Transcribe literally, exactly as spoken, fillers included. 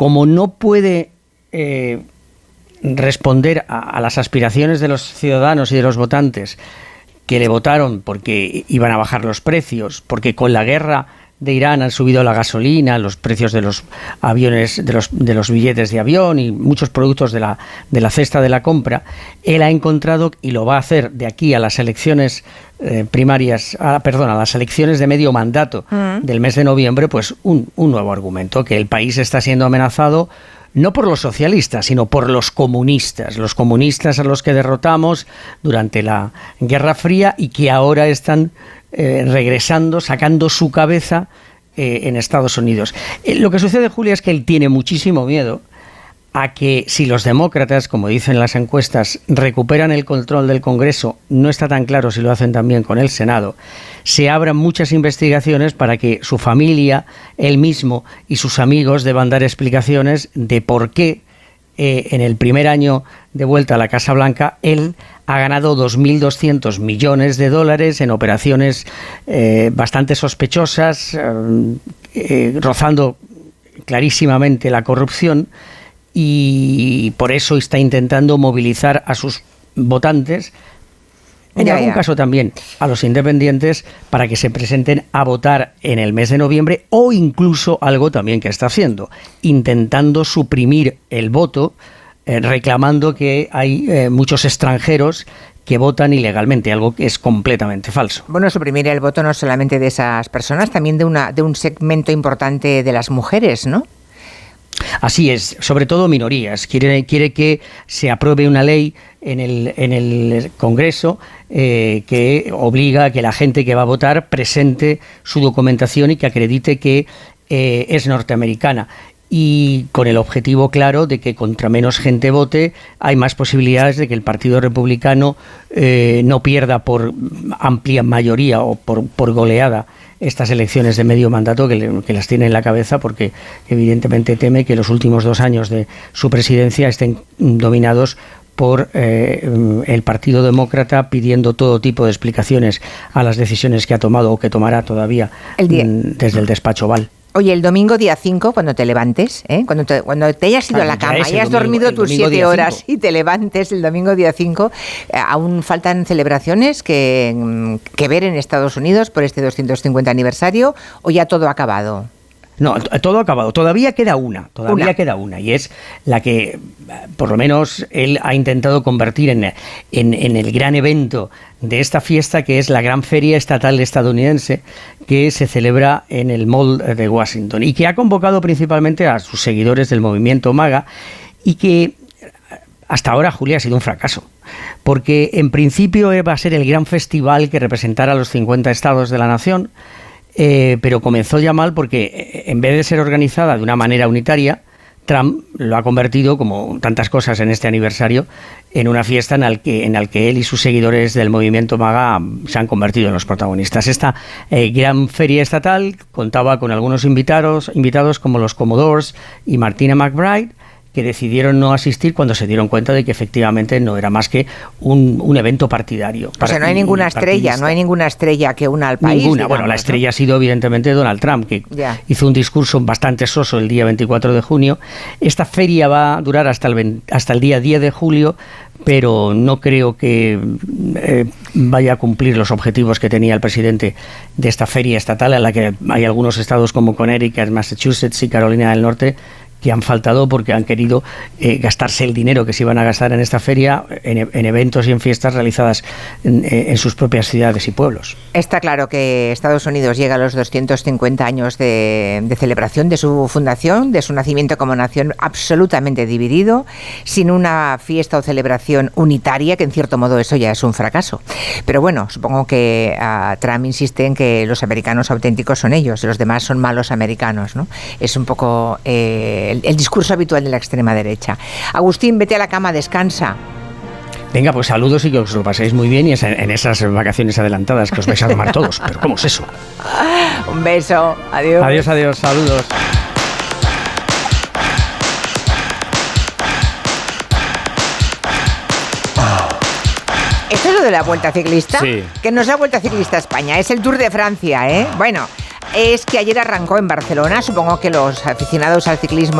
como no puede eh, responder a, a las aspiraciones de los ciudadanos y de los votantes que le votaron porque iban a bajar los precios, porque con la guerra de Irán han subido la gasolina, los precios de los aviones, de los, de los billetes de avión y muchos productos de la, de la cesta de la compra, él ha encontrado, y lo va a hacer de aquí a las elecciones eh, primarias, a, perdón, a las elecciones de medio mandato mm. del mes de noviembre, pues un, un nuevo argumento, que el país está siendo amenazado no por los socialistas, sino por los comunistas, los comunistas a los que derrotamos durante la Guerra Fría y que ahora están eh, regresando, sacando su cabeza eh, en Estados Unidos. Eh, lo que sucede, Julia, es que él tiene muchísimo miedo a que si los demócratas, como dicen las encuestas, recuperan el control del Congreso, no está tan claro si lo hacen también con el Senado, se abran muchas investigaciones para que su familia, él mismo y sus amigos deban dar explicaciones de por qué eh, en el primer año de vuelta a la Casa Blanca él ha ganado dos mil doscientos millones de dólares en operaciones eh, bastante sospechosas, eh, eh, rozando clarísimamente la corrupción, y por eso está intentando movilizar a sus votantes, en ya, algún ya. caso también a los independientes, para que se presenten a votar en el mes de noviembre, o incluso algo también que está haciendo, intentando suprimir el voto, eh, reclamando que hay eh, muchos extranjeros que votan ilegalmente, algo que es completamente falso. Bueno, suprimir el voto no solamente de esas personas, también de una de un segmento importante de las mujeres, ¿no? Así es, sobre todo minorías. Quiere, quiere que se apruebe una ley en el, en el Congreso eh, que obliga a que la gente que va a votar presente su documentación y que acredite que eh, es norteamericana. Y con el objetivo claro de que contra menos gente vote hay más posibilidades de que el Partido Republicano eh, no pierda por amplia mayoría o por, por goleada estas elecciones de medio mandato, que, le, que las tiene en la cabeza, porque evidentemente teme que los últimos dos años de su presidencia estén dominados por eh, el Partido Demócrata, pidiendo todo tipo de explicaciones a las decisiones que ha tomado o que tomará todavía el día, desde el despacho Oval. Oye, el domingo día cinco, cuando te levantes, ¿eh? cuando, te, cuando te hayas ido ah, a la cama y has domingo, dormido tus siete horas y te levantes el domingo día cinco, eh, ¿aún faltan celebraciones que, que ver en Estados Unidos por este doscientos cincuenta aniversario o ya todo ha acabado? No, todo ha acabado. Todavía queda una, todavía una. queda una, y es la que, por lo menos, él ha intentado convertir en, en, en el gran evento de esta fiesta, que es la gran feria estatal estadounidense que se celebra en el Mall de Washington y que ha convocado principalmente a sus seguidores del movimiento MAGA, y que hasta ahora, Julia, ha sido un fracaso, porque en principio va a ser el gran festival que representará a los cincuenta estados de la nación. Eh, pero comenzó ya mal porque en vez de ser organizada de una manera unitaria, Trump lo ha convertido, como tantas cosas en este aniversario, en una fiesta en la que, en la que él y sus seguidores del movimiento MAGA se han convertido en los protagonistas. Esta eh, gran feria estatal contaba con algunos invitados, invitados como los Commodores y Martina McBride, que decidieron no asistir cuando se dieron cuenta de que efectivamente no era más que un, un evento partidario. O sea, no hay ninguna estrella, no hay ninguna estrella que una al país. Ninguna. Digamos, bueno, la estrella ¿no? ha sido evidentemente Donald Trump, que yeah. hizo un discurso bastante soso el día veinticuatro de junio. Esta feria va a durar hasta el, hasta el día diez de julio, pero no creo que eh, vaya a cumplir los objetivos que tenía el presidente de esta feria estatal, en la que hay algunos estados como Connecticut, Massachusetts y Carolina del Norte que han faltado porque han querido eh, gastarse el dinero que se iban a gastar en esta feria en, en eventos y en fiestas realizadas en, en sus propias ciudades y pueblos. Está claro que Estados Unidos llega a los doscientos cincuenta años de, de celebración de su fundación, de su nacimiento como nación, absolutamente dividido, sin una fiesta o celebración unitaria, que en cierto modo eso ya es un fracaso. Pero bueno, supongo que uh, Trump insiste en que los americanos auténticos son ellos, los demás son malos americanos, ¿no? Es un poco eh, el, el discurso habitual de la extrema derecha. Agustín, vete a la cama, descansa. Venga, pues saludos y que os lo paséis muy bien, y en esas vacaciones adelantadas que os vais a tomar todos. Pero ¿cómo es eso? Un beso, adiós. Adiós, adiós, saludos. ¿Esto es lo de la Vuelta Ciclista? Sí. Que no es la Vuelta Ciclista a España, es el Tour de Francia, ¿eh? Bueno, es que ayer arrancó en Barcelona, supongo que los aficionados al ciclismo